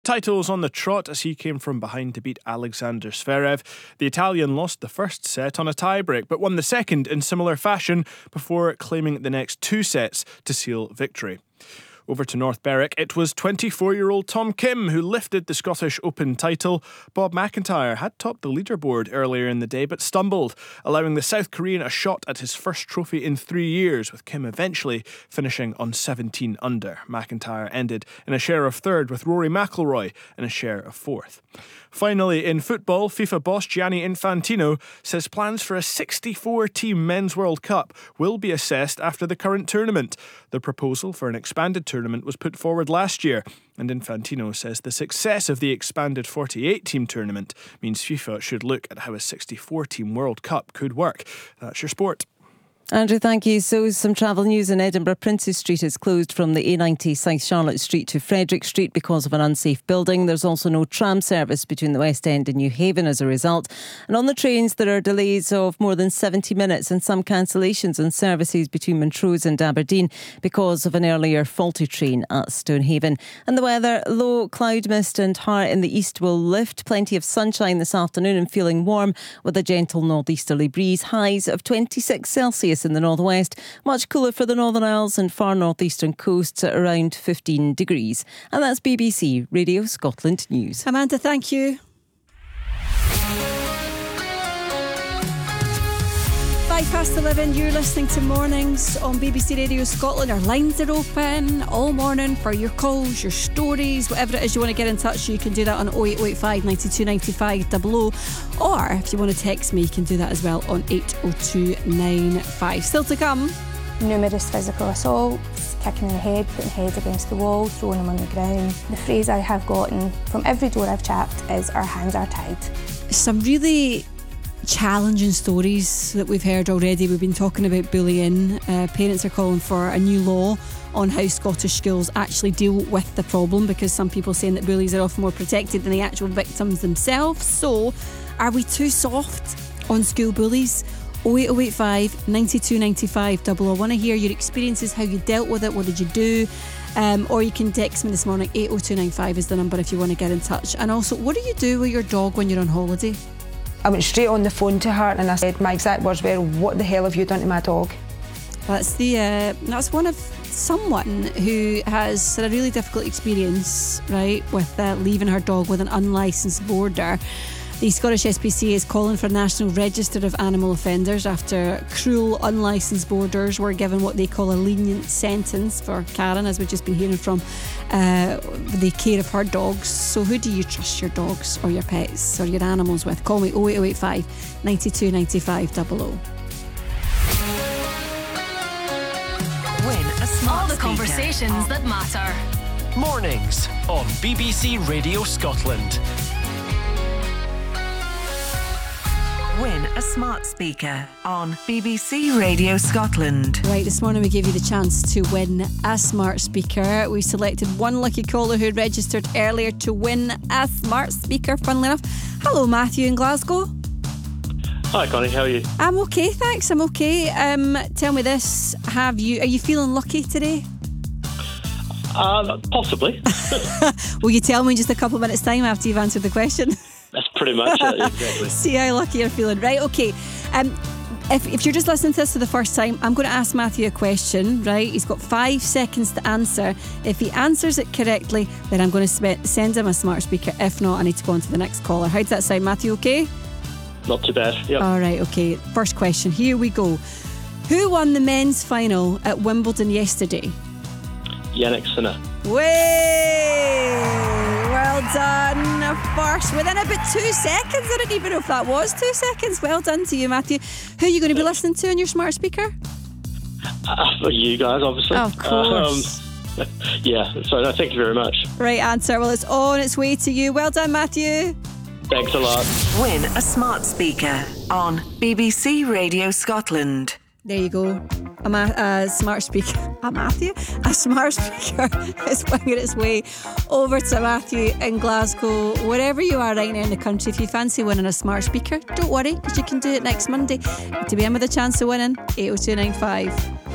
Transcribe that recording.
Titles on the trot as he came from behind to beat Alexander Zverev. The Italian lost the first set on a tiebreak, but won the second in similar fashion before claiming the next two sets to seal victory. Over to North Berwick, it was 24-year-old Tom Kim who lifted the Scottish Open title. Bob McIntyre had topped the leaderboard earlier in the day but stumbled, allowing the South Korean a shot at his first trophy in 3 years, with Kim eventually finishing on 17 under. McIntyre ended in a share of third, with Rory McIlroy in a share of fourth. Finally, in football, FIFA boss Gianni Infantino says plans for a 64-team Men's World Cup will be assessed after the current tournament. The proposal for an expanded tournament was put forward last year, and Infantino says the success of the expanded 48-team tournament means FIFA should look at how a 64-team World Cup could work. That's your sport. Andrew, thank you. So some travel news in Edinburgh. Princes Street is closed from the A90 South Charlotte Street to Frederick Street because of an unsafe building. There's also no tram service between the West End and New Haven as a result. And on the trains, there are delays of more than 70 minutes and some cancellations on services between Montrose and Aberdeen because of an earlier faulty train at Stonehaven. And the weather, low cloud mist and high in the east will lift. Plenty of sunshine this afternoon and feeling warm with a gentle northeasterly breeze. Highs of 26 Celsius in the northwest, much cooler for the Northern Isles and far northeastern coasts at around 15 degrees. And that's BBC Radio Scotland News. Amanda, thank you. 11:05, you're listening to Mornings on BBC Radio Scotland. Our lines are open all morning for your calls, your stories, whatever it is you want to get in touch. You can do that on 08885 92 95 00, or if you want to text me, you can do that as well on 80295. Still to come, numerous physical assaults, kicking in the head, putting heads against the wall, throwing them on the ground. The phrase I have gotten from every door I've chapped is "our hands are tied." Some really challenging stories that we've heard already. We've been talking about bullying. Parents are calling for a new law on how Scottish schools actually deal with the problem, because some people saying that bullies are often more protected than the actual victims themselves. So are we too soft on school bullies? 08085 92 95 00. I want to hear your experiences, how you dealt with it, what did you do? Or you can text me this morning. 80295 is the number if you want to get in touch. And also, what do you do with your dog when you're on holiday? I went straight on the phone to her and I said, my exact words were, "What the hell have you done to my dog?" That's one of someone who has had a really difficult experience, right, with leaving her dog with an unlicensed boarder. The Scottish SPCA is calling for a National Register of Animal Offenders after cruel unlicensed boarders were given what they call a lenient sentence for Karen, as we've just been hearing from the care of her dogs. So who do you trust your dogs or your pets or your animals with? Call me 08085 92 95 00. Win a smart All the conversations that matter. Mornings on BBC Radio Scotland. Win a smart speaker on BBC Radio Scotland. Right, this morning we gave you the chance to win a smart speaker. We selected one lucky caller who registered earlier to win a smart speaker, funnily enough. Hello, Matthew in Glasgow. Hi, Connie, how are you? I'm okay, thanks, I'm okay. Tell me this, are you feeling lucky today? Possibly. Will you tell me in just a couple of minutes' time after you've answered the question? That's pretty much it, exactly. See how lucky you're feeling. Right, okay. If you're just listening to this for the first time, I'm going to ask Matthew a question, right? He's got 5 seconds to answer. If he answers it correctly, then I'm going to send him a smart speaker. If not, I need to go on to the next caller. How does that sound, Matthew? Okay? Not too bad, yep. All right, okay. First question. Here we go. Who won the men's final at Wimbledon yesterday? Yannick Sinner. Way! Well done. First, within about 2 seconds. I didn't even know if that was 2 seconds. Well done to you, Matthew. Who are you going to be listening to on your smart speaker? For you guys, obviously. Of course. Yeah, so no, thank you very much. Right answer. Well, it's on its way to you. Well done, Matthew. Thanks a lot. Win a smart speaker on BBC Radio Scotland. There you go. A smart speaker. A smart speaker is winging its way over to Matthew in Glasgow. Wherever you are right now in the country, if you fancy winning a smart speaker, don't worry, because you can do it next Monday. To be in with a chance of winning, 80295.